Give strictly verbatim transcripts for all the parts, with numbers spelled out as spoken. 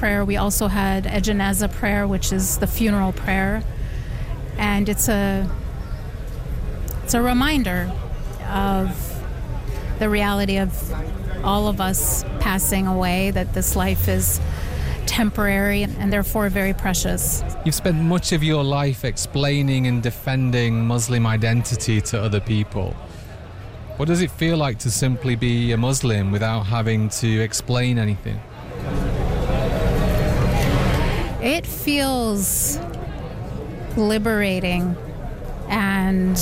prayer. We also had a janazah prayer, which is the funeral prayer. And it's a it's a reminder of the reality of all of us passing away, that this life is temporary and therefore very precious. You've spent much of your life explaining and defending Muslim identity to other people. What does it feel like to simply be a Muslim without having to explain anything? It feels liberating and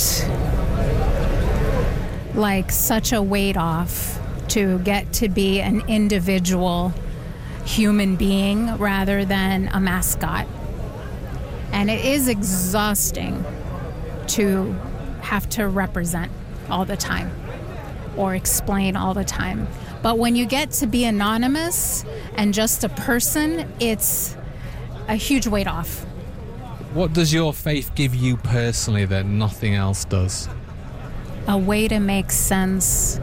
like such a weight off to get to be an individual human being rather than a mascot. And it is exhausting to have to represent all the time or explain all the time. But when you get to be anonymous and just a person, it's a huge weight off. What does your faith give you personally that nothing else does? A way to make sense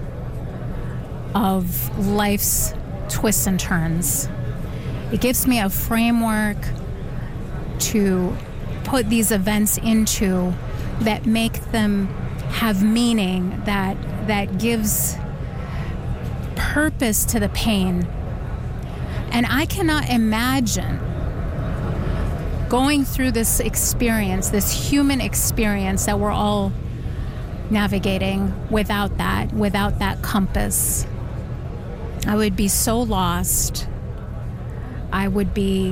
of life's twists and turns. It gives me a framework to put these events into that make them have meaning, that that gives purpose to the pain. And I cannot imagine going through this experience, this human experience that we're all navigating without that, without that compass. I would be so lost. I would be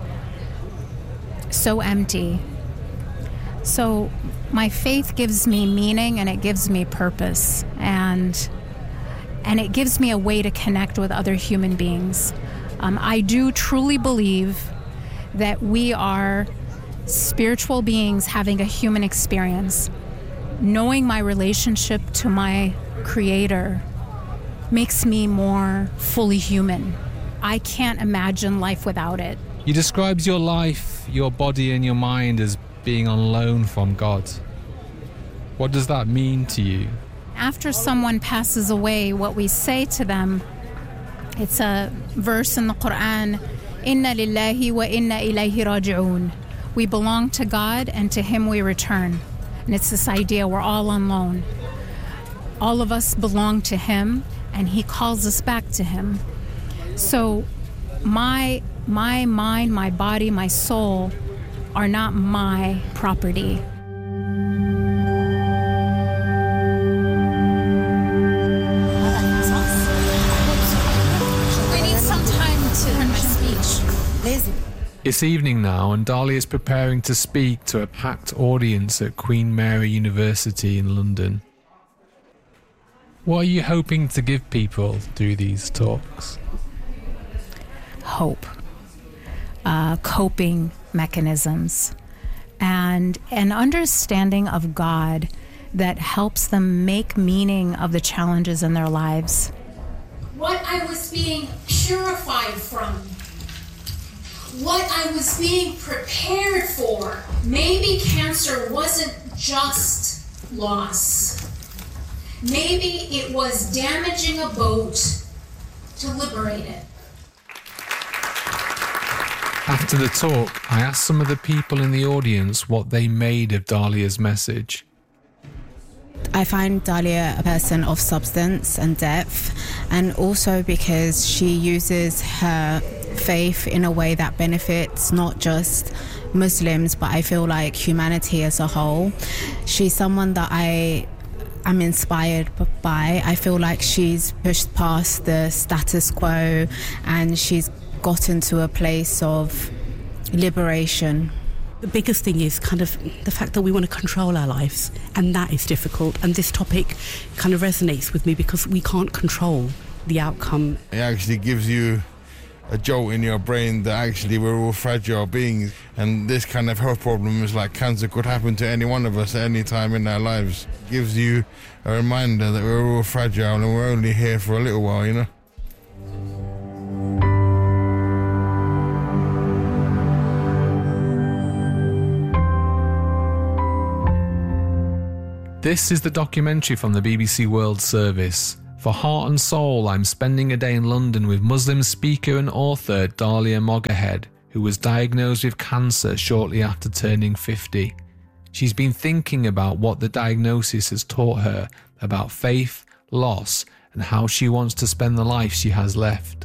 so empty. So my faith gives me meaning and it gives me purpose, and and it gives me a way to connect with other human beings. Um, I do truly believe that we are spiritual beings having a human experience. Knowing my relationship to my Creator makes me more fully human. I can't imagine life without it. You described your life, your body and your mind as being on loan from God. What does that mean to you? After someone passes away, what we say to them, it's a verse in the Quran, Inna lillahi wa inna ilayhi raji'un. We belong to God and to Him we return. And it's this idea we're all on loan. All of us belong to Him and He calls us back to Him. So my my mind, my body, my soul are not my property. We need some time to learn my speech. It's evening now, and Dalia is preparing to speak to a packed audience at Queen Mary University in London. What are you hoping to give people through these talks? Hope, uh, coping mechanisms, and an understanding of God that helps them make meaning of the challenges in their lives. What I was being purified from, what I was being prepared for. Maybe cancer wasn't just loss. Maybe it was damaging a boat to liberate it. After the talk, I asked some of the people in the audience what they made of Dalia's message. I find Dalia a person of substance and depth, and also because she uses her faith in a way that benefits not just Muslims, but I feel like humanity as a whole. She's someone that I am inspired by. I feel like she's pushed past the status quo and she's gotten to a place of liberation. The biggest thing is kind of the fact that we want to control our lives, and that is difficult. And this topic kind of resonates with me because we can't control the outcome. It actually gives you a jolt in your brain that actually we're all fragile beings, and this kind of health problem is like cancer could happen to any one of us at any time in our lives. It gives you a reminder that we're all fragile and we're only here for a little while, you know. This is the documentary from the B B C World Service, For Heart and Soul, I'm spending a day in London with Muslim speaker and author Dalia Moghahed, who was diagnosed with cancer shortly after turning fifty. She's been thinking about what the diagnosis has taught her about faith, loss, and how she wants to spend the life she has left.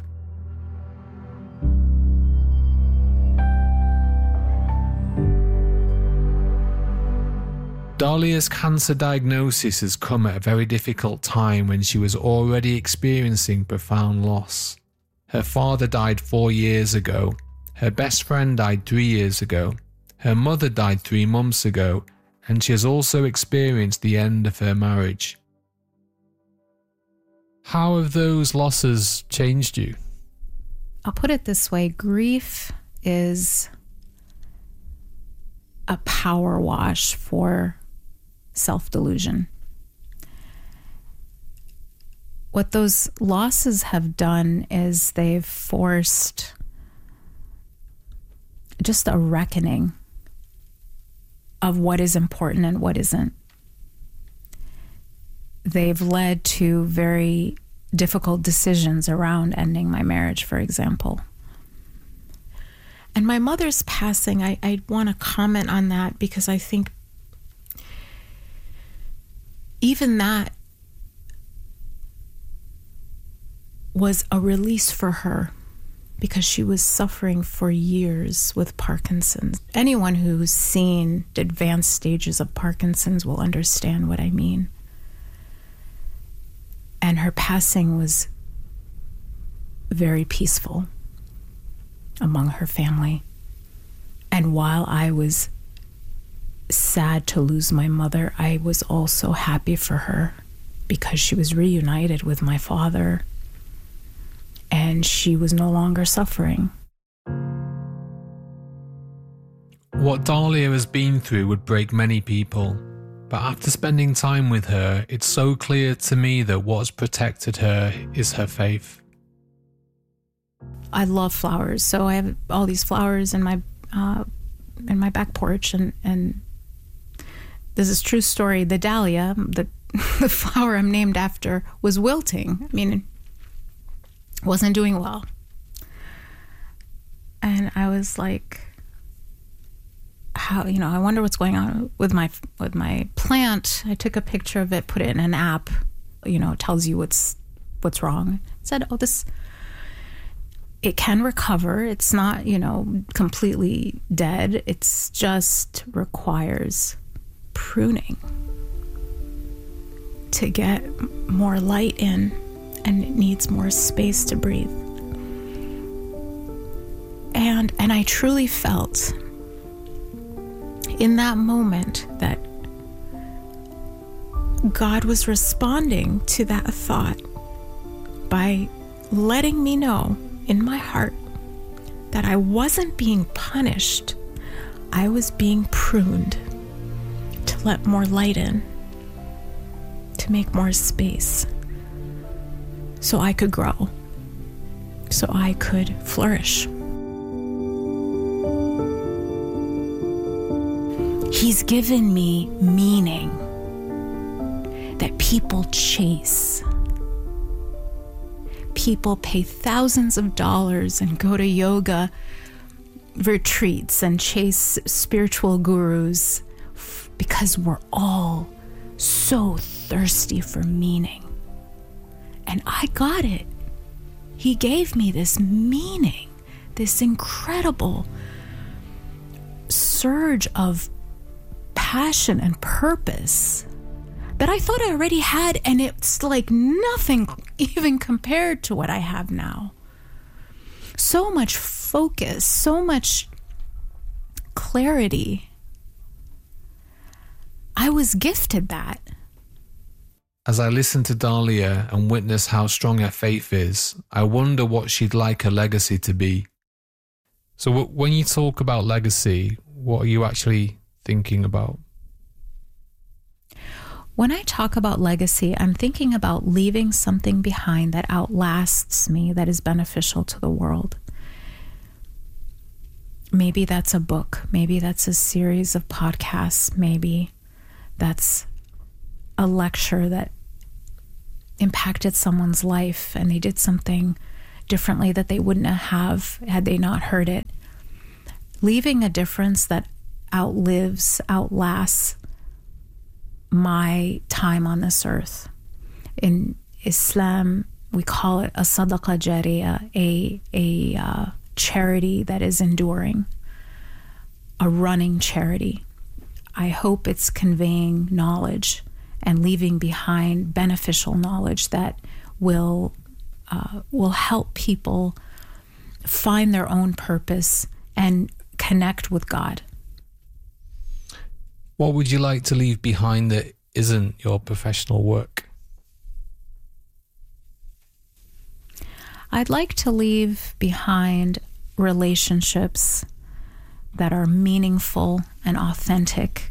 Dalia's cancer diagnosis has come at a very difficult time when she was already experiencing profound loss. Her father died four years ago, her best friend died three years ago, her mother died three months ago, and she has also experienced the end of her marriage. How have those losses changed you? I'll put it this way, grief is a power wash for self-delusion. What those losses have done is they've forced just a reckoning of what is important and what isn't. They've led to very difficult decisions around ending my marriage, for example. And my mother's passing, I, I want to comment on that because I think even that was a release for her because she was suffering for years with Parkinson's. Anyone who's seen advanced stages of Parkinson's will understand what I mean. And her passing was very peaceful among her family. And while I was sad to lose my mother, I was also happy for her because she was reunited with my father and she was no longer suffering. What Dalia has been through would break many people, but after spending time with her, it's so clear to me that what's protected her is her faith. I love flowers, so I have all these flowers in my uh, in my back porch, and and this is a true story. The dahlia, the the flower I'm named after, was wilting. I mean, it wasn't doing well, and I was like, how, you know, I wonder what's going on with my with my plant. I took a picture of it, put it in an app. You know, it tells you what's what's wrong. It said, oh, this. It can recover. It's not, you know, completely dead. It's just requires pruning to get more light in, and it needs more space to breathe. And and I truly felt in that moment that God was responding to that thought by letting me know in my heart that I wasn't being punished. I was being pruned to let more light in, to make more space, so I could grow, so I could flourish. He's given me meaning that people chase. People pay thousands of dollars and go to yoga retreats and chase spiritual gurus f- because we're all so thirsty for meaning. And I got it. He gave me this meaning, this incredible surge of passion and purpose that I thought I already had, and it's like nothing even compared to what I have now. So much focus, so much clarity. I was gifted that. As I listen to Dalia and witness how strong her faith is, I wonder what she'd like her legacy to be. So w- when you talk about legacy, what are you actually thinking about? When I talk about legacy, I'm thinking about leaving something behind that outlasts me, that is beneficial to the world. Maybe that's a book. Maybe that's a series of podcasts. Maybe that's a lecture that impacted someone's life and they did something differently that they wouldn't have had they not heard it. Leaving a difference that outlives, outlasts my time on this earth. In Islam, we call it a sadaqah jariyah, a, a uh, charity that is enduring, a running charity. I hope it's conveying knowledge and leaving behind beneficial knowledge that will uh, will help people find their own purpose and connect with God. What would you like to leave behind that isn't your professional work? I'd like to leave behind relationships that are meaningful and authentic.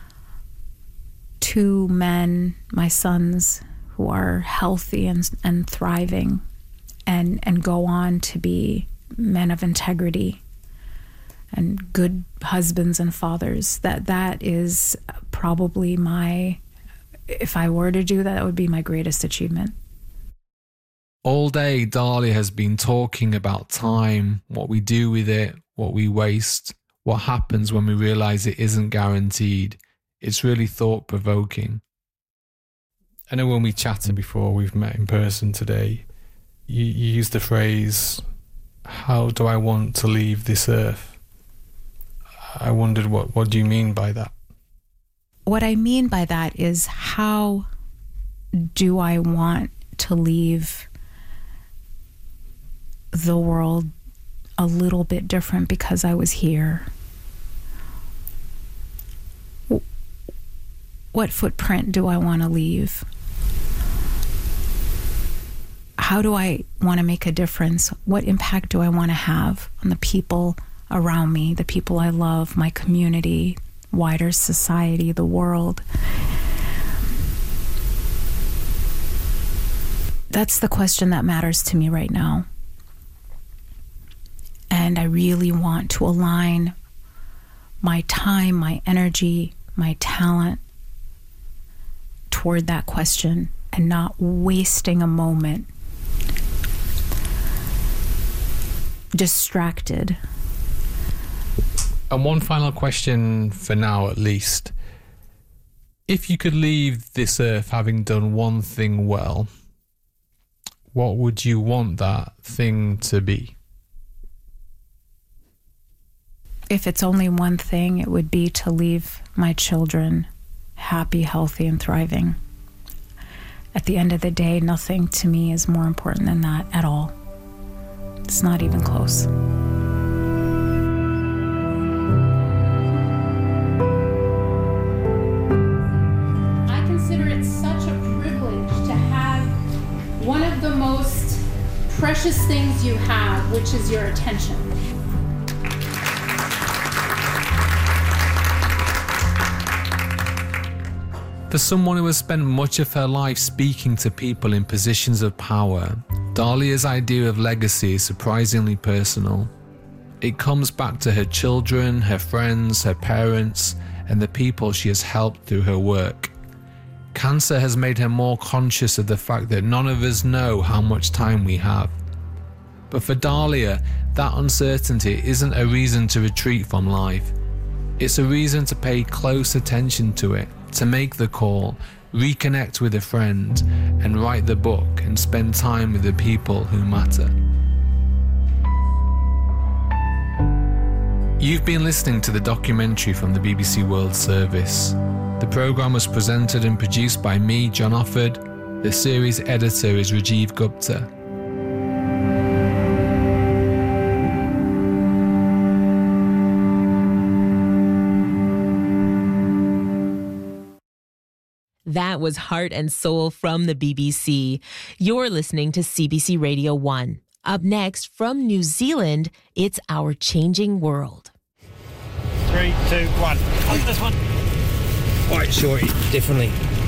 Two men, my sons, who are healthy and, and thriving and, and go on to be men of integrity and good husbands and fathers. That that is probably my, if I were to do that, that would be my greatest achievement. All day, Dahlia has been talking about time, what we do with it, what we waste, what happens when we realize it isn't guaranteed. It's really thought-provoking. I know when we chatted before, we've met in person today, you, you used the phrase, how do I want to leave this earth? I wondered, what, what do you mean by that? What I mean by that is, how do I want to leave the world a little bit different because I was here? What footprint do I want to leave? How do I want to make a difference? What impact do I want to have on the people around me, the people I love, my community, wider society, the world? That's the question that matters to me right now. And I really want to align my time, my energy, my talent toward that question and not wasting a moment distracted. And one final question for now, at least. If you could leave this earth having done one thing well, what would you want that thing to be? If it's only one thing, it would be to leave my children happy, healthy, and thriving. At the end of the day, nothing to me is more important than that at all. It's not even close. I consider it such a privilege to have one of the most precious things you have, which is your attention. For someone who has spent much of her life speaking to people in positions of power, Dahlia's idea of legacy is surprisingly personal. It comes back to her children, her friends, her parents, and the people she has helped through her work. Cancer has made her more conscious of the fact that none of us know how much time we have. But for Dahlia, that uncertainty isn't a reason to retreat from life. It's a reason to pay close attention to it, to make the call, reconnect with a friend, and write the book and spend time with the people who matter. You've been listening to the documentary from the B B C World Service. The programme was presented and produced by me, John Offord. The series editor is Rajiv Gupta. That was Heart and Soul from the B B C. You're listening to C B C Radio one. Up next, from New Zealand, it's Our Changing World. Three, two, one. Look at this one. Quite shorty, definitely.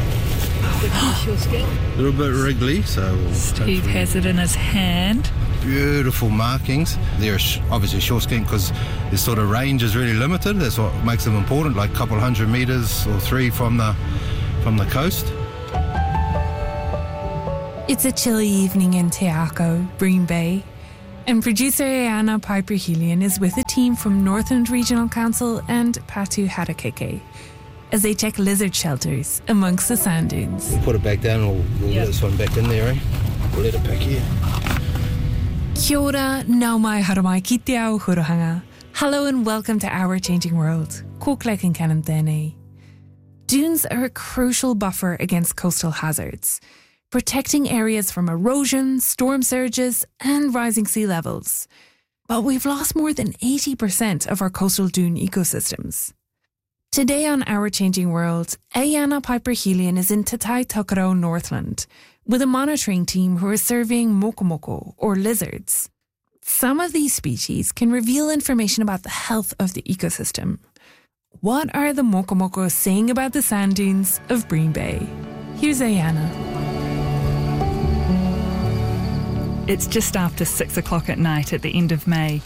A little bit wriggly, so... Steve has it in his hand. Beautiful markings. They're obviously short skin because their sort of range is really limited. That's what makes them important, like a couple hundred metres or three from the from the coast. It's a chilly evening in Te Ako, Bream Bay, and producer Ayana Piper-Helian is with a team from Northland Regional Council and Patu Harakeke as they check lizard shelters amongst the sand dunes. We'll put it back down and we'll, we'll yep. let this one back in there, eh? We'll let it back here. Kia ora, nau mai haramai ki te ao hurahanga. Hello and welcome to Our Changing World. Ko klek and canon tēnei. Dunes are a crucial buffer against coastal hazards, protecting areas from erosion, storm surges, and rising sea levels. But we've lost more than eighty percent of our coastal dune ecosystems. Today on Our Changing World, Ayana Piper-Helian is in Te Tai Tokerau, Northland, with a monitoring team who are surveying mokomoko, or lizards. Some of these species can reveal information about the health of the ecosystem. What are the mokomoko saying about the sand dunes of Bream Bay? Here's Ayana. It's just after six o'clock at night at the end of May.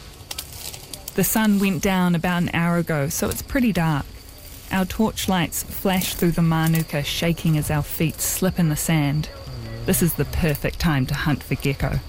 The sun went down about an hour ago, so it's pretty dark. Our torchlights flash through the manuka, shaking as our feet slip in the sand. This is the perfect time to hunt for gecko.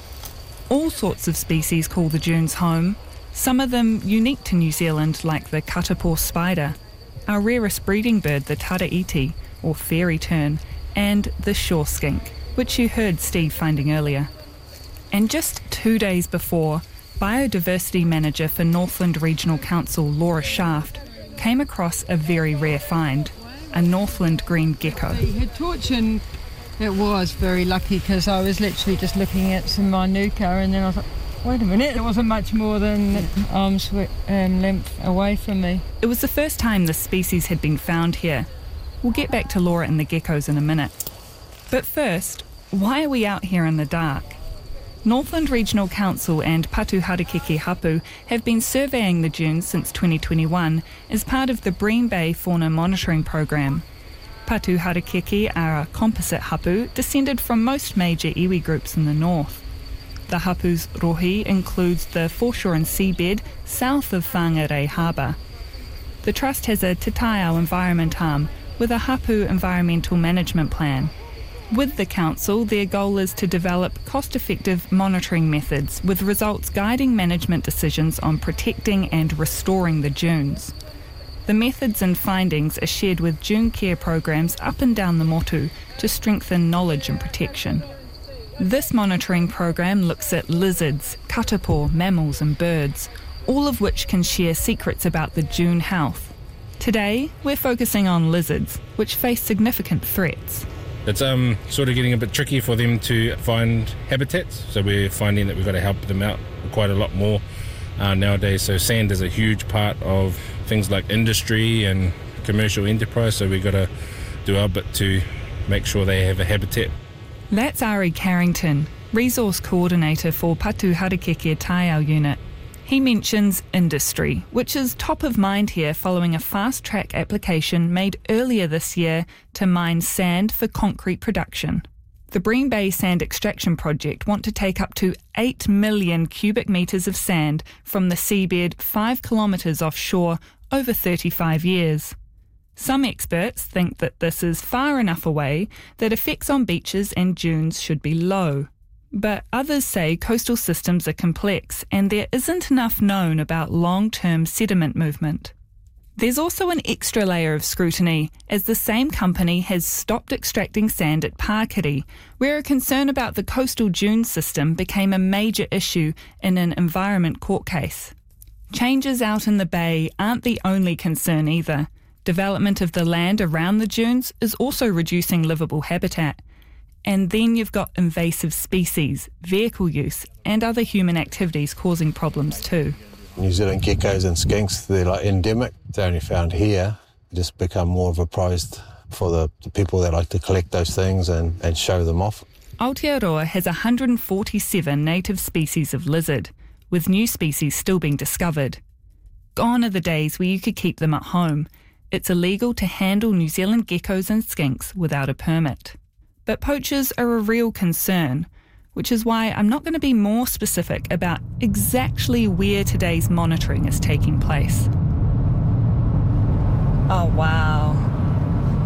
All sorts of species call the dunes home, some of them unique to New Zealand, like the katapo spider, our rarest breeding bird, the taraiti, or fairy tern, and the shore skink, which you heard Steve finding earlier. And just two days before, Biodiversity Manager for Northland Regional Council, Laura Shaft, came across a very rare find, a Northland green gecko. Her torch, and it was very lucky because I was literally just looking at some manuka and then I was like, wait a minute, it wasn't much more than arm's um, length away from me. It was the first time this species had been found here. We'll get back to Laura and the geckos in a minute. But first, why are we out here in the dark? Northland Regional Council and Patu Harakeke Hapu have been surveying the dunes since twenty twenty-one as part of the Bream Bay Fauna Monitoring Program. Patu Harakeke are a composite hapu descended from most major iwi groups in the north. The hapu's rohi includes the foreshore and seabed south of Whangarei Harbour. The Trust has a Te Tai Ao environment arm with a hapu environmental management plan. With the Council, their goal is to develop cost-effective monitoring methods with results guiding management decisions on protecting and restoring the dunes. The methods and findings are shared with dune care programs up and down the motu to strengthen knowledge and protection. This monitoring program looks at lizards, katapo, mammals and birds, all of which can share secrets about the dune health. Today, we're focusing on lizards, which face significant threats. It's um, sort of getting a bit tricky for them to find habitats, so we're finding that we've got to help them out quite a lot more uh, nowadays. So sand is a huge part of things like industry and commercial enterprise, so we've got to do our bit to make sure they have a habitat. That's Ari Carrington, Resource Coordinator for Patu Harakeke Tai Ao Unit. He mentions industry, which is top of mind here following a fast-track application made earlier this year to mine sand for concrete production. The Bream Bay Sand Extraction Project want to take up to eight million cubic metres of sand from the seabed five kilometres offshore over thirty-five years. Some experts think that this is far enough away that effects on beaches and dunes should be low. But others say coastal systems are complex and there isn't enough known about long-term sediment movement. There's also an extra layer of scrutiny as the same company has stopped extracting sand at Pakiri, where a concern about the coastal dune system became a major issue in an environment court case. Changes out in the bay aren't the only concern either. Development of the land around the dunes is also reducing livable habitat. And then you've got invasive species, vehicle use, and other human activities causing problems too. New Zealand geckos and skinks, they're like endemic. They're only found here. They just become more of a prize for the, the people that like to collect those things and, and show them off. Aotearoa has one hundred forty-seven native species of lizard, with new species still being discovered. Gone are the days where you could keep them at home. It's illegal to handle New Zealand geckos and skinks without a permit. But poachers are a real concern, which is why I'm not going to be more specific about exactly where today's monitoring is taking place. Oh, wow.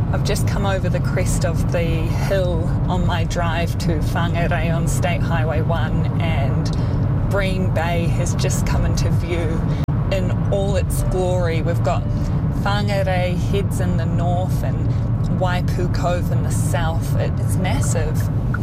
I've just come over the crest of the hill on my drive to Whangarei on State Highway one, and Bream Bay has just come into view in all its glory. We've got Whangarei Heads in the north and Waipu Cove in the south. It, it's massive.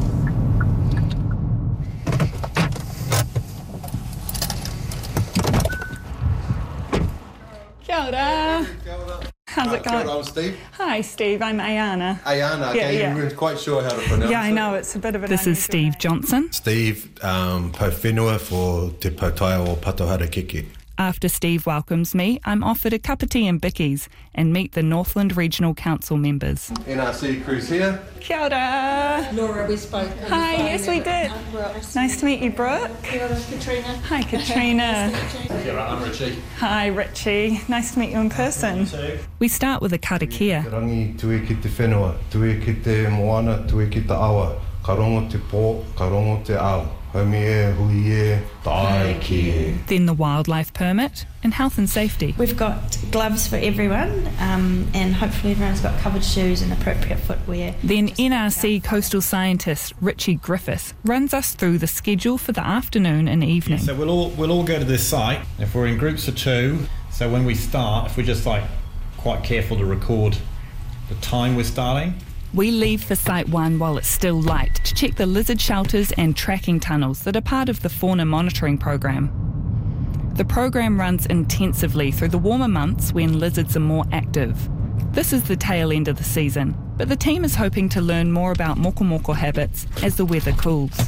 Kia ora. How's it going? I'm Steve. Hi, Steve. I'm Ayana. Ayana, Yeah, okay, yeah. you weren't quite sure how to pronounce it. Yeah, I know. It's a bit of an This is Steve Johnson. Steve, um, po whenua for Te Pautaia o Patohara Keke. After Steve welcomes me, I'm offered a cup of tea and bickies and meet the Northland Regional Council members. N R C crews here. Kia ora. Laura, we spoke. on the Hi, phone yes we and- did. and Brooke. Nice to meet you, Brooke. Kia ora, Katrina. Hi, Katrina. Kia ora, I'm Richie. Hi, Richie. Nice to meet you in person. We start with a karakia. Te rangi tue ki te whenua, tue ki te moana, tue ki te awa. Ka rongo te pō, ka rongo te ao. Haumi e, hui e, tae ki e. Then the wildlife permit and health and safety. We've got gloves for everyone, um, and hopefully everyone's got covered shoes and appropriate footwear. Then N R C coastal scientist Richie Griffith runs us through the schedule for the afternoon and evening. So we'll all we'll all go to this site. If we're in groups of two, so when we start, if we're just like quite careful to record the time we're starting. We leave for Site one while it's still light to check the lizard shelters and tracking tunnels that are part of the fauna monitoring program. The program runs intensively through the warmer months when lizards are more active. This is the tail end of the season, but the team is hoping to learn more about mokomoko habits as the weather cools.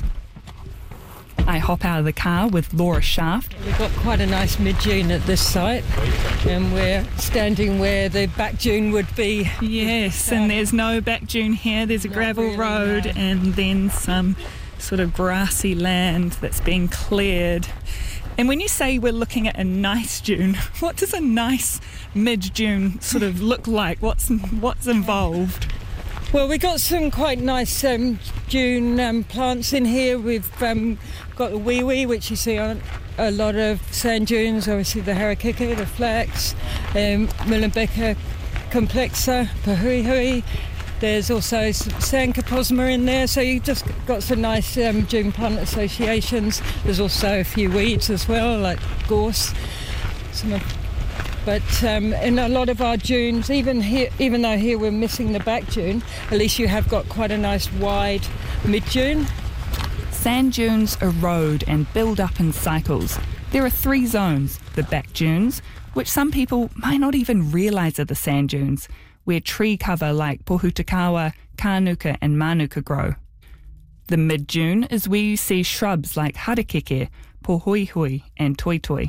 I hop out of the car with Laura Shaft. We've got quite a nice mid-dune at this site, and we're standing where the back dune would be. Yes, and there's no back dune here. There's a gravel road and then some sort of grassy land that's been cleared. And when you say we're looking at a nice dune, what does a nice mid-dune sort of look like? What's what's involved? Well, we've got some quite nice um, dune um, plants in here. We've um, got the wee-wee, which you see on a lot of sand dunes, obviously the harakika, the flax, um, Millenbecker complexa, pahui-hui. There's also some sandcaposma in there, so you've just got some nice um, dune plant associations. There's also a few weeds as well, like gorse. Some of But um, in a lot of our dunes, even here, even though here we're missing the back dune, at least you have got quite a nice wide mid-dune. Sand dunes erode and build up in cycles. There are three zones: the back dunes, which some people might not even realise are the sand dunes, where tree cover like pohutakawa, kānuka and manuka grow. The mid-dune is where you see shrubs like harakeke, pohoihui and toitoi.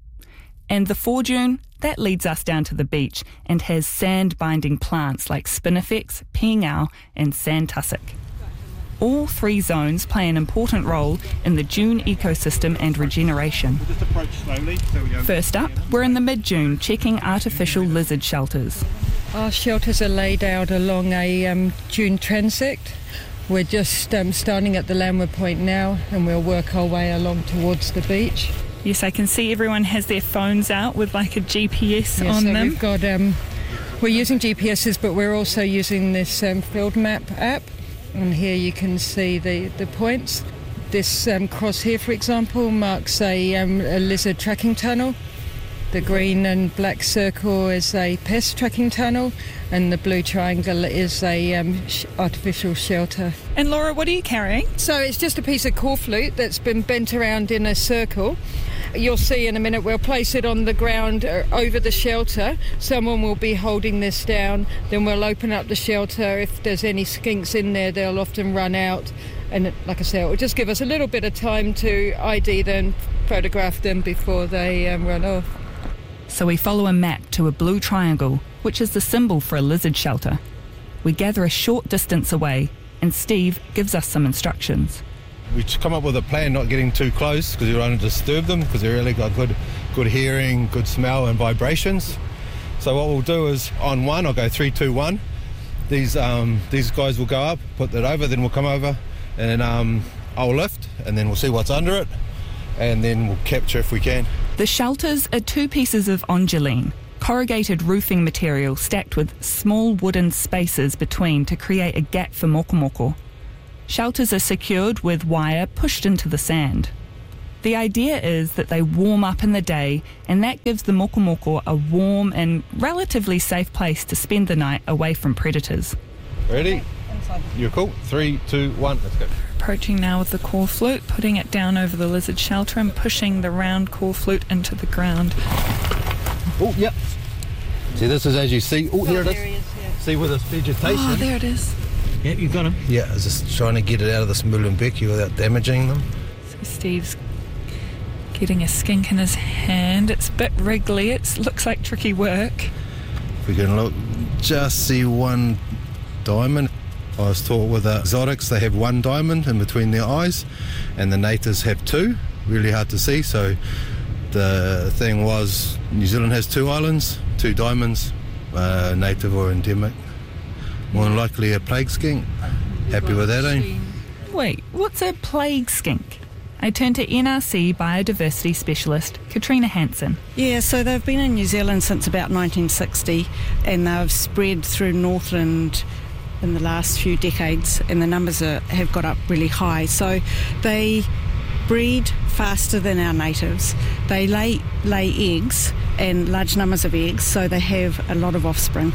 And the fore-dune, that leads us down to the beach and has sand-binding plants like spinifex, pingao and sand tussock. All three zones play an important role in the dune ecosystem and regeneration. We'll just approach slowly. So we go. First up, we're in the mid-dune checking artificial lizard shelters. Our shelters are laid out along a um, dune transect. We're just um, starting at the landward point now, and we'll work our way along towards the beach. Yes, I can see everyone has their phones out with like a G P S Yeah, on so them. We've got, um, we're using G P S's, but we're also using this um, field map app. And here you can see the, the points. This um, cross here, for example, marks a, um, a lizard tracking tunnel. The green and black circle is a pest tracking tunnel, and the blue triangle is a um, sh- artificial shelter. And Laura, what are you carrying? So it's just a piece of core flute that's been bent around in a circle. You'll see in a minute, we'll place it on the ground uh, over the shelter. Someone will be holding this down. Then we'll open up the shelter. If there's any skinks in there, they'll often run out. And it, like I say, it will just give us a little bit of time to I D them, photograph them before they um, run off. So we follow a map to a blue triangle, which is the symbol for a lizard shelter. We gather a short distance away, and Steve gives us some instructions. We come up with a plan, not getting too close because we don't want to disturb them, because they've really got good, good hearing, good smell and vibrations. So what we'll do is on one, I'll go three, two, one. These um, these guys will go up, put that over, then we'll come over, and um, I'll lift, and then we'll see what's under it, and then we'll capture if we can. The shelters are two pieces of onduline, corrugated roofing material stacked with small wooden spaces between to create a gap for mokomoko. Shelters are secured with wire pushed into the sand. The idea is that they warm up in the day, and that gives the mokomoko a warm and relatively safe place to spend the night away from predators. Ready? You're cool. Three, two, one, let's go. Approaching now with the core flute, putting it down over the lizard shelter and pushing the round core flute into the ground. Oh, yep. See, this is as you see. Oh, here it is. There he is, yeah. See with this vegetation. Oh, there it is. Yep, you've got him. Yeah, I was just trying to get it out of this Molenbeek without damaging them. So Steve's getting a skink in his hand. It's a bit wriggly. It looks like tricky work. If we can look, just see one diamond. I was taught with the exotics they have one diamond in between their eyes, and the natives have two. Really hard to see. So the thing was, New Zealand has two islands, two diamonds, uh, native or endemic. More than likely a plague skink. Happy with that, eh? Wait, what's a plague skink? I turn to N R C biodiversity specialist Katrina Hansen. Yeah, so they've been in New Zealand since about nineteen sixty, and they've spread through Northland in the last few decades, and the numbers are, have got up really high. So they breed faster than our natives. They lay lay eggs, and large numbers of eggs, so they have a lot of offspring,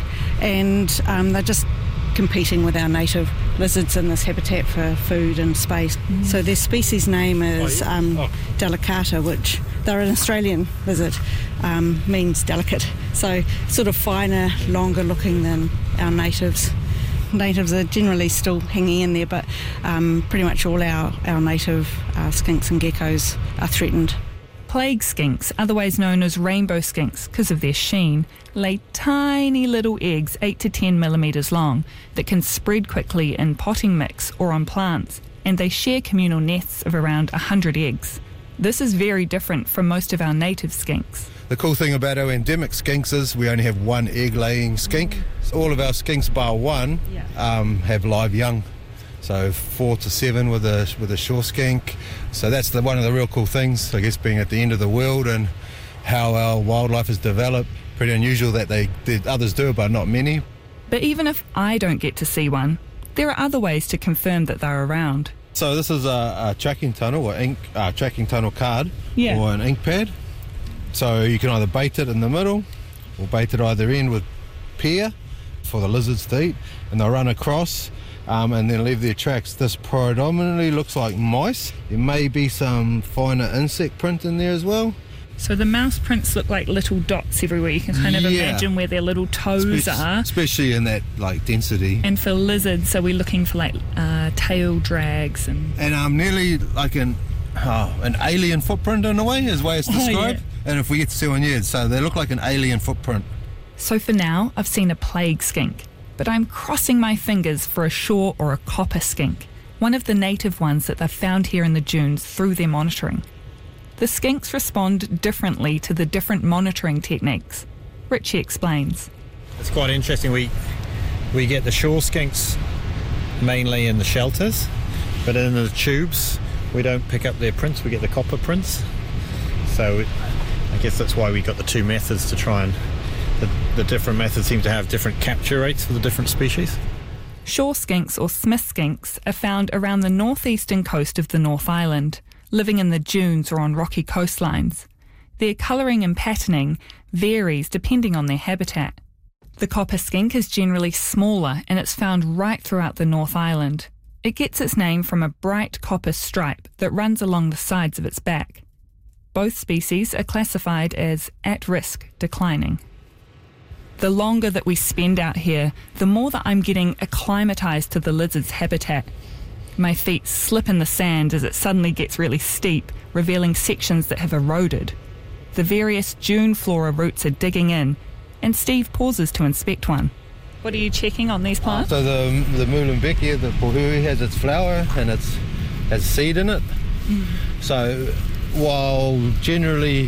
and um, they're just competing with our native lizards in this habitat for food and space. Mm. So their species name is um, oh. delicata, which they're an Australian lizard, um, means delicate. So sort of finer, longer looking than our natives. Natives are generally still hanging in there, but um, pretty much all our, our native uh, skinks and geckos are threatened. Plague skinks, otherwise known as rainbow skinks because of their sheen, lay tiny little eggs eight to ten millimetres long that can spread quickly in potting mix or on plants, and they share communal nests of around one hundred eggs. This is very different from most of our native skinks. The cool thing about our endemic skinks is we only have one egg-laying skink. So all of our skinks bar one um, have live young. So four to seven with a with a shore skink. So that's the one of the real cool things, I guess, being at the end of the world and how our wildlife has developed. Pretty unusual that they that others do, but not many. But even if I don't get to see one, there are other ways to confirm that they're around. So this is a, a tracking tunnel or ink uh, tracking tunnel card yeah. or an ink pad. So you can either bait it in the middle or bait it either end with pear for the lizards to eat, and they'll run across um, and then leave their tracks. This predominantly looks like mice. There may be some finer insect print in there as well. So the mouse prints look like little dots everywhere. You can kind of yeah. imagine where their little toes Spe- are. Especially in that like density. And for lizards, so we're looking for like uh, tail drags and... And um, nearly like an oh, an alien footprint in a way, is the way it's described. Oh, yeah. And if we get to see one, yeah, so they look like an alien footprint. So for now, I've seen a plague skink, but I'm crossing my fingers for a shore or a copper skink, one of the native ones that they've found here in the dunes through their monitoring. The skinks respond differently to the different monitoring techniques. Richie explains. It's quite interesting. We we get the shore skinks mainly in the shelters, but in the tubes we don't pick up their prints, we get the copper prints. So I guess that's why we got the two methods to try and... The, the different methods seem to have different capture rates for the different species. Shore skinks or Smith skinks are found around the northeastern coast of the North Island, living in the dunes or on rocky coastlines. Their colouring and patterning varies depending on their habitat. The copper skink is generally smaller and it's found right throughout the North Island. It gets its name from a bright copper stripe that runs along the sides of its back. Both species are classified as at risk declining. The longer that we spend out here, the more that I'm getting acclimatised to the lizard's habitat. My feet slip in the sand as it suddenly gets really steep, revealing sections that have eroded. The various dune flora roots are digging in, and Steve pauses to inspect one. What are you checking on these plants? So the the Molenbeek here, the pohui, has its flower and it's has seed in it. Mm. So while generally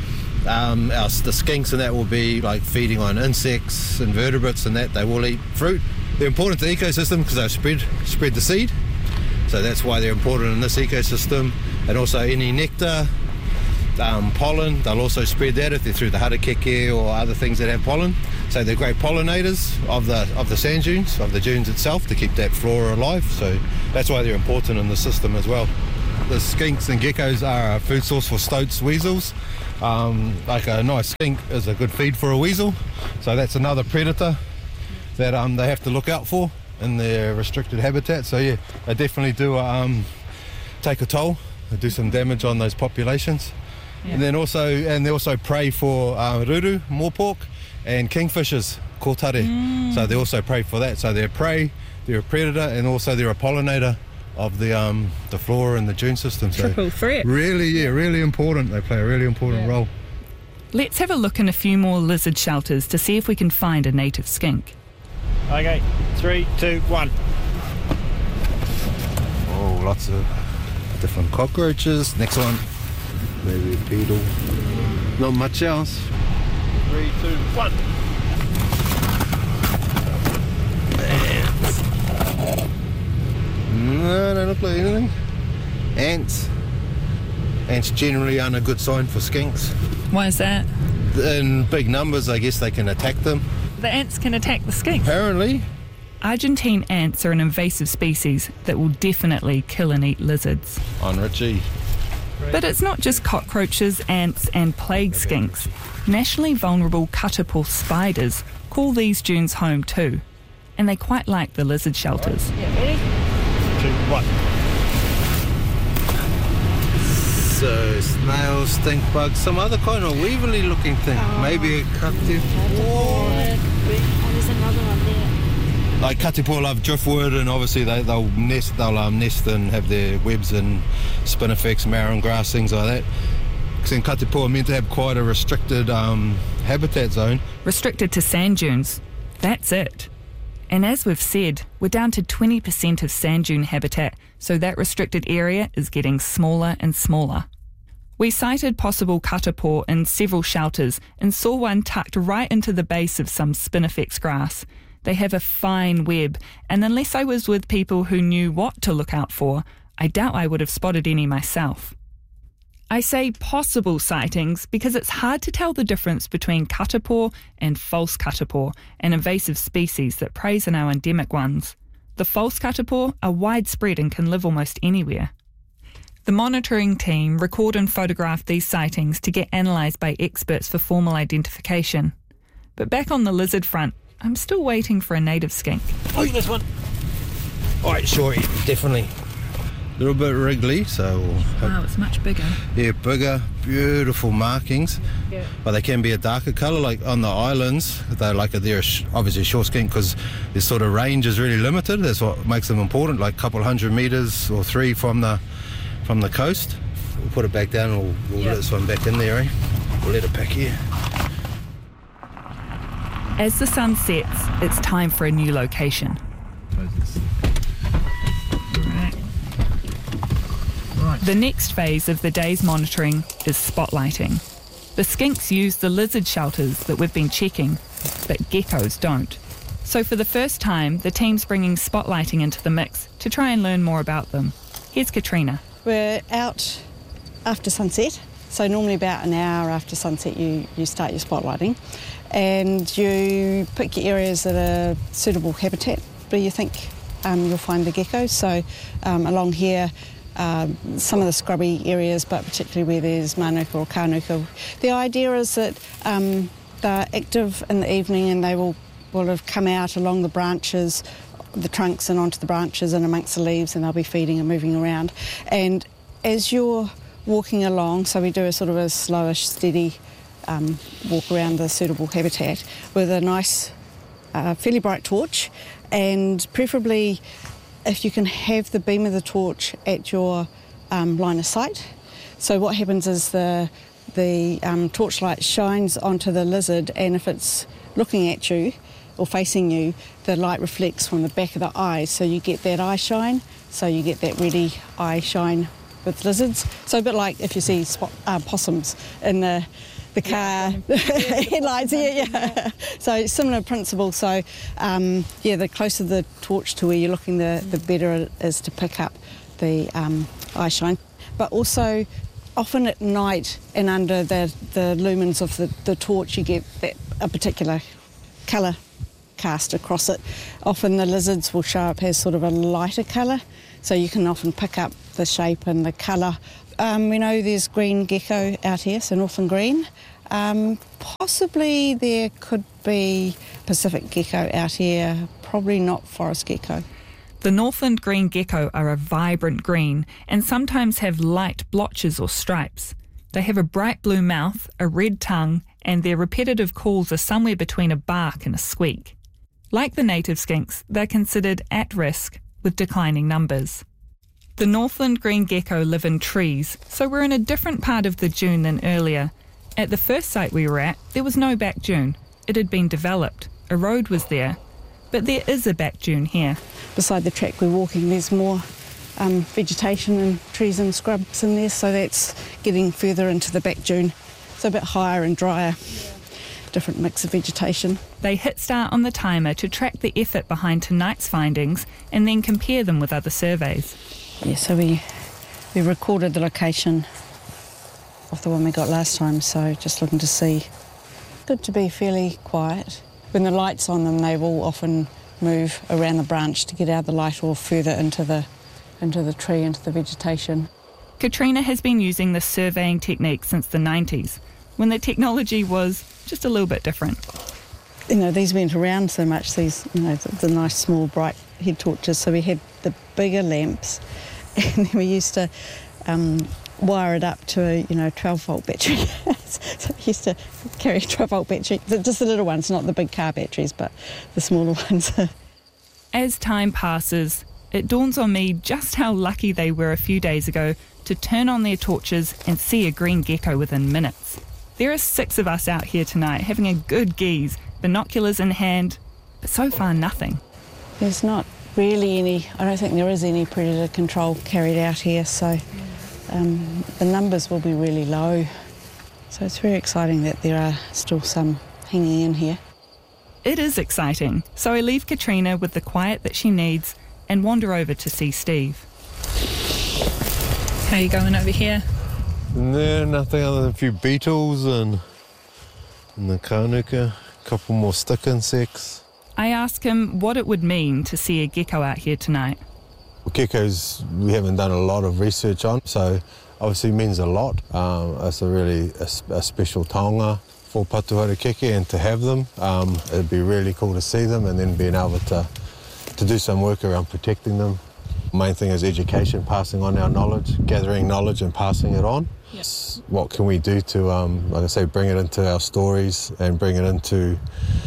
Um, our, the skinks and that will be like feeding on insects, invertebrates and that, they will eat fruit. They're important to the ecosystem because they spread spread the seed, so that's why they're important in this ecosystem. And also any nectar um, pollen. They'll also spread that if they're through the harakeke or other things that have pollen. So they're great pollinators of the of the sand dunes, of the dunes itself, to keep that flora alive. So that's why they're important in the system as well. The skinks and geckos are a food source for stoats, weasels. Um, like a nice skink is a good feed for a weasel. So that's another predator that um, they have to look out for in their restricted habitat. So yeah, they definitely do um, take a toll. They do some damage on those populations. Yeah. And then also, and they also prey for uh, ruru, moorpork, and kingfishers, kōtare. Mm. So they also prey for that. So they're prey, they're a predator, and also they're a pollinator of the um, the flora and the dune system. So triple threat. Really, yeah, really important. They play a really important yeah. role. Let's have a look in a few more lizard shelters to see if we can find a native skink. Okay, three, two, one. Oh, lots of different cockroaches. Next one, maybe a beetle. Not much else. Three, two, one. Ants. No, don't look like anything. Ants. Ants generally aren't a good sign for skinks. Why is that? In big numbers, I guess they can attack them. The ants can attack the skinks? Apparently. Argentine ants are an invasive species that will definitely kill and eat lizards. On Richie. But it's not just cockroaches, ants and plague skinks. Nationally vulnerable katapo spiders call these dunes home too. And they quite like the lizard shelters. Yeah, ready? Two, one. So, snails, stink bugs, some other kind of weevilly looking thing. Oh. Maybe a katipo. Oh, there's another one there. Like katipo love driftwood, and obviously they, they'll nest they'll um, nest and have their webs in spinifex, marron grass, things like that. Because katipo are meant to have quite a restricted um, habitat zone. Restricted to sand dunes. That's it. And as we've said, we're down to twenty percent of sand dune habitat, so that restricted area is getting smaller and smaller. We sighted possible katapo in several shelters and saw one tucked right into the base of some spinifex grass. They have a fine web, and unless I was with people who knew what to look out for, I doubt I would have spotted any myself. I say possible sightings because it's hard to tell the difference between katapo and false katapo, an invasive species that preys on our endemic ones. The false katapo are widespread and can live almost anywhere. The monitoring team record and photograph these sightings to get analysed by experts for formal identification. But back on the lizard front, I'm still waiting for a native skink. Oh, this one. All right, shorty, definitely. A little bit wriggly, so... Wow, it's much bigger. Yeah, bigger, beautiful markings. Yeah. But they can be a darker colour, like on the islands. They're like a, they're obviously a short skink because their sort of range is really limited. That's what makes them important, like a couple hundred metres or three from the from the coast. We'll put it back down and we'll, we'll yep. let this one back in there, eh? We'll let it back here. As the sun sets, it's time for a new location. Right. The next phase of the day's monitoring is spotlighting. The skinks use the lizard shelters that we've been checking, but geckos don't. So for the first time, the team's bringing spotlighting into the mix to try and learn more about them. Here's Katrina. We're out after sunset, so normally about an hour after sunset you, you start your spotlighting, and you pick your areas that are suitable habitat where you think um, you'll find the geckos. So um, along here, uh, some of the scrubby areas, but particularly where there's manuka or kānuka. The idea is that um, they're active in the evening and they will, will have come out along the branches, the trunks and onto the branches and amongst the leaves, and they'll be feeding and moving around. And as you're walking along, so we do a sort of a slowish, steady um, walk around the suitable habitat with a nice, uh, fairly bright torch, and preferably if you can have the beam of the torch at your um, line of sight. So what happens is the, the um, torchlight shines onto the lizard, and if it's looking at you or facing you, the light reflects from the back of the eyes, so you get that eye shine, so you get that ready eye shine with lizards. So a bit like if you see spot, uh, possums in the the car yeah. headlights, yeah, yeah. So similar principle. So um, yeah, the closer the torch to where you're looking, the, the better it is to pick up the um, eye shine. But also often at night and under the, the lumens of the, the torch you get that, a particular colour cast across it. Often the lizards will show up as sort of a lighter colour, so you can often pick up the shape and the colour. Um, we know there's green gecko out here, so northern green. Um, possibly there could be Pacific gecko out here, probably not forest gecko. The Northland green gecko are a vibrant green and sometimes have light blotches or stripes. They have a bright blue mouth, a red tongue, and their repetitive calls are somewhere between a bark and a squeak. Like the native skinks, they're considered at risk with declining numbers. The Northland green gecko live in trees, so we're in a different part of the dune than earlier. At the first site we were at, there was no back dune. It had been developed. A road was there. But there is a back dune here. Beside the track we're walking, there's more um, vegetation and trees and scrubs in there, so that's getting further into the back dune. It's a bit higher and drier, different mix of vegetation. They hit start on the timer to track the effort behind tonight's findings and then compare them with other surveys. Yeah, so we, we recorded the location of the one we got last time, so just looking to see. Good to be fairly quiet. When the light's on them, they will often move around the branch to get out of the light or further into the into the tree, into the vegetation. Katrina has been using this surveying technique since the nineties, when the technology was just a little bit different. You know, these went around so much, these, you know, the, the nice small bright head torches, so we had the bigger lamps, and then we used to um, wire it up to a, you know, twelve volt battery. So we used to carry a twelve volt battery, just the little ones, not the big car batteries, but the smaller ones. As time passes, it dawns on me just how lucky they were a few days ago to turn on their torches and see a green gecko within minutes. There are six of us out here tonight having a good gaze, binoculars in hand, but so far nothing. There's not really any, I don't think there is any predator control carried out here, so um, the numbers will be really low. So it's very exciting that there are still some hanging in here. It is exciting, so I leave Katrina with the quiet that she needs and wander over to see Steve. How are you going over here? No, nothing other than a few beetles and, and the kānuka, a couple more stick insects. I ask him what it would mean to see a gecko out here tonight. Well, geckos we haven't done a lot of research on, so obviously means a lot. Um, it's a really a, a special taonga for Patuharakeke, and to have them, um, it'd be really cool to see them and then being able to, to do some work around protecting them. Main thing is education, passing on our knowledge, gathering knowledge and passing it on. Yes. What can we do to, um, like I say, bring it into our stories and bring it into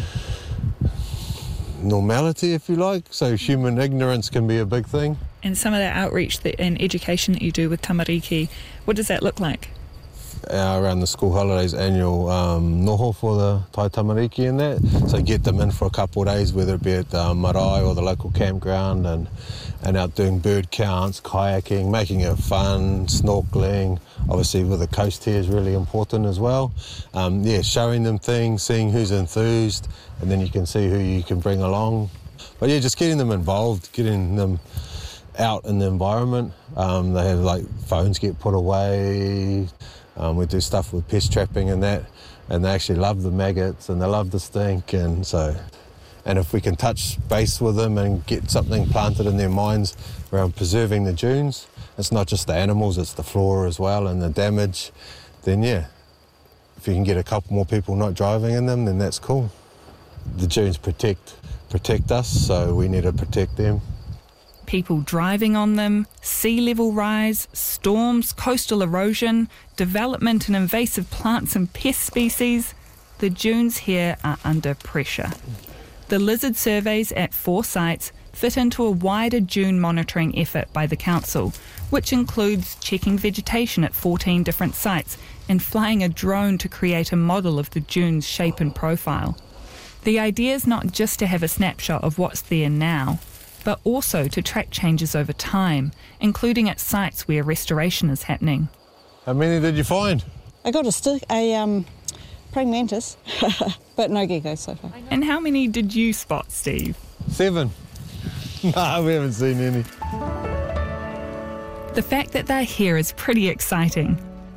normality, if you like. So human ignorance can be a big thing. And some of that outreach that, and education that you do with tamariki, what does that look like? Uh, around the school holidays, annual um, noho for the Tai Tamariki and that. So get them in for a couple of days, whether it be at the marae or the local campground, and, and out doing bird counts, kayaking, making it fun, snorkeling. Obviously with the coast here is really important as well. Um, yeah, showing them things, seeing who's enthused, and then you can see who you can bring along. But yeah, just getting them involved, getting them out in the environment. Um, they have like phones get put away. Um, we do stuff with pest trapping and that, and they actually love the maggots and they love the stink, and so, and if we can touch base with them and get something planted in their minds around preserving the dunes, it's not just the animals, it's the flora as well and the damage, then yeah, if you can get a couple more people not driving in them, then that's cool. The dunes protect, protect us, so we need to protect them. People driving on them, sea level rise, storms, coastal erosion, development in invasive plants and pest species. The dunes here are under pressure. The lizard surveys at four sites fit into a wider dune monitoring effort by the council, which includes checking vegetation at fourteen different sites and flying a drone to create a model of the dune's shape and profile. The idea is not just to have a snapshot of what's there now, but also to track changes over time, including at sites where restoration is happening. How many did you find? I got a stick, a um, praying mantis, but no geckos so far. And how many did you spot, Steve? Seven. No, we haven't seen any. The fact that they're here is pretty exciting.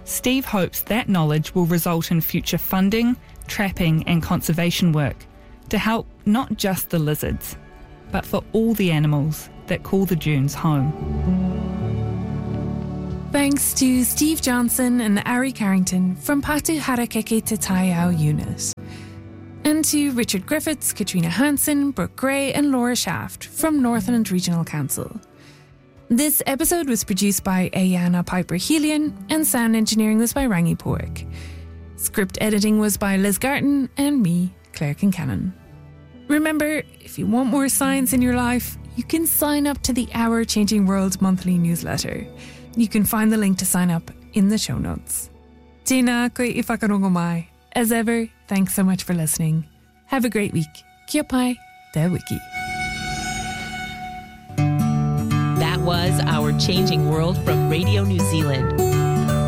Steve hopes that knowledge will result in future funding, trapping and conservation work to help not just the lizards, but for all the animals that call the dunes home. Thanks to Steve Johnson and Ari Carrington from Patu Harakeke Te Taiao unit. And to Richard Griffiths, Katrina Hansen, Brooke Gray and Laura Shaft from Northland Regional Council. This episode was produced by Ayana Piper-Helian and sound engineering was by Rangi Porrick. Script editing was by Liz Garton and me, Claire Kincannon. Remember, if you want more science in your life, you can sign up to the Our Changing World monthly newsletter. You can find the link to sign up in the show notes. Tēnā koe I whakarongo mai. As ever, thanks so much for listening. Have a great week. Kia pai, te wiki. That was Our Changing World from Radio New Zealand.